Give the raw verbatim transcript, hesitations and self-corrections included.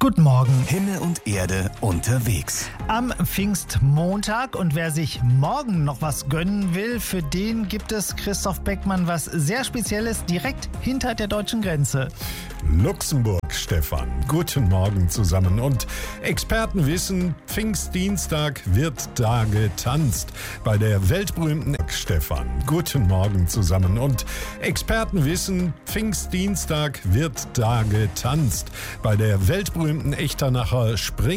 Guten Morgen. Himmel und Erde unterwegs. Am Pfingstmontag, und wer sich morgen noch was gönnen will, für den gibt es, Christoph Beckmann, was sehr Spezielles direkt hinter der deutschen Grenze. Luxemburg, Stefan. Guten Morgen zusammen. Und Experten wissen, Pfingstdienstag wird da getanzt. Bei der weltberühmten Stefan. Guten Morgen zusammen. Und Experten wissen, Pfingstdienstag wird da getanzt. Bei der weltberühmten Echternacher Spring